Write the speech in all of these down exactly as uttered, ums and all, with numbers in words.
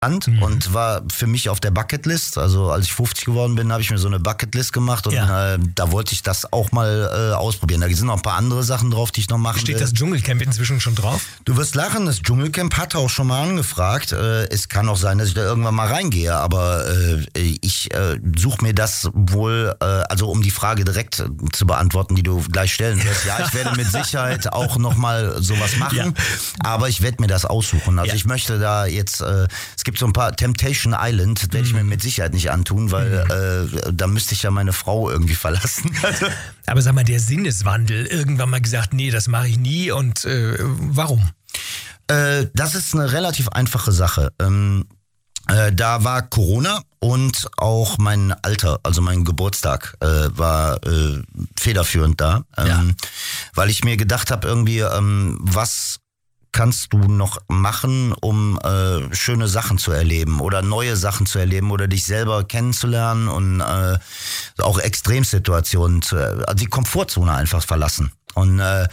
mhm. und war für mich auf der Bucketlist. Also als ich fünfzig geworden bin, habe ich mir so eine Bucketlist gemacht und ja. äh, da wollte ich das auch mal äh, ausprobieren. Da sind noch ein paar andere Sachen drauf, die ich noch machen Steht will. das Dschungelcamp inzwischen schon drauf? Du wirst lachen, das Dschungelcamp hatte auch schon mal angefragt. Äh, es kann auch sein, dass ich da irgendwann mal reingehe, aber äh, ich äh, suche mir das wohl, äh, also um die Frage direkt zu beantworten, die du gleich stellen wirst. Ja, ich werde mit Sicherheit auch nochmal sowas machen, ja. aber ich werde mir das aussuchen. Also ja. ich möchte da jetzt, äh, es gibt so ein paar, Temptation Island, das werde ich mir mit Sicherheit nicht antun, weil mhm. äh, da müsste ich ja meine Frau irgendwie verlassen. Aber sag mal, der Sinneswandel, irgendwann mal gesagt, nee, das mache ich nie und äh, warum? Äh, das ist eine relativ einfache Sache. Ähm, äh, da war Corona und auch mein Alter, also mein Geburtstag äh, war äh, federführend da, ähm, ja. weil ich mir gedacht habe irgendwie, ähm, was kannst du noch machen, um äh, schöne Sachen zu erleben oder neue Sachen zu erleben oder dich selber kennenzulernen und äh, auch Extremsituationen, zu, also die Komfortzone einfach verlassen. Und äh,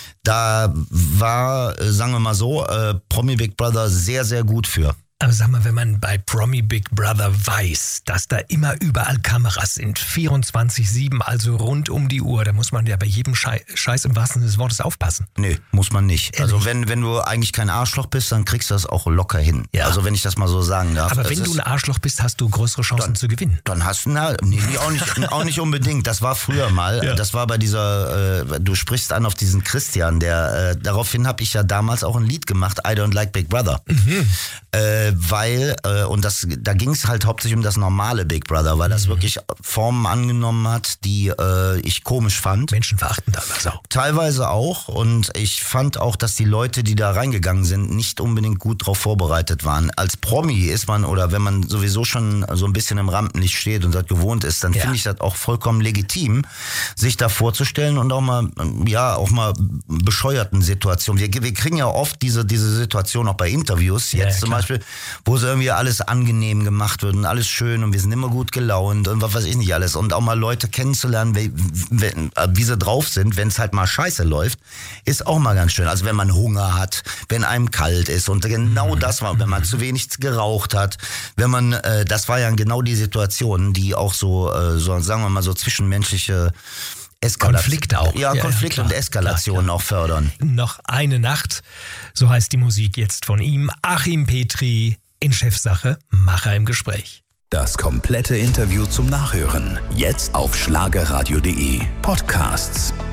da war, äh, sagen wir mal so, äh, Promi Big Brother sehr, sehr gut für. Aber sag mal, wenn man bei Promi Big Brother weiß, dass da immer überall Kameras sind, vierundzwanzig sieben, also rund um die Uhr, da muss man ja bei jedem Schei- Scheiß im wahrsten Sinne des Wortes aufpassen. Nee, muss man nicht. Ehrlich? Also wenn wenn du eigentlich kein Arschloch bist, dann kriegst du das auch locker hin. Ja. Also wenn ich das mal so sagen darf. Aber wenn ist, du ein Arschloch bist, hast du größere Chancen dann, zu gewinnen. Dann hast du, na, nee, nee, auch nicht, auch nicht unbedingt. Das war früher mal. Ja. Das war bei dieser, äh, du sprichst an auf diesen Christian, der, äh, daraufhin habe ich ja damals auch ein Lied gemacht, I Don't Like Big Brother. Mhm. Äh, weil, äh, und das, da ging es halt hauptsächlich um das normale Big Brother, weil das mhm. wirklich Formen angenommen hat, die äh, ich komisch fand. Menschen verachten teilweise auch. Teilweise auch, und ich fand auch, dass die Leute, die da reingegangen sind, nicht unbedingt gut drauf vorbereitet waren. Als Promi ist man, oder wenn man sowieso schon so ein bisschen im Rampenlicht steht und das gewohnt ist, dann ja. finde ich das auch vollkommen legitim, sich da vorzustellen und auch mal, ja, auch mal bescheuerten Situationen. Wir, wir kriegen ja oft diese, diese Situation auch bei Interviews, jetzt ja, ja, zum Beispiel, wo so irgendwie alles angenehm gemacht wird und alles schön und wir sind immer gut gelaunt und was weiß ich nicht alles. Und auch mal Leute kennenzulernen, wie, wie, wie sie drauf sind, wenn es halt mal scheiße läuft, ist auch mal ganz schön. Also wenn man Hunger hat, wenn einem kalt ist und genau das war, wenn man zu wenig geraucht hat, wenn man, äh, das war ja genau die Situation, die auch so, äh, so sagen wir mal so zwischenmenschliche Eskalation. Konflikte auch. Ja, ja Konflikte ja, und Eskalationen auch fördern. Noch eine Nacht, so heißt die Musik jetzt von ihm. Achim Petri in Chefsache, Macher im Gespräch. Das komplette Interview zum Nachhören. Jetzt auf schlagerradio punkt de Podcasts.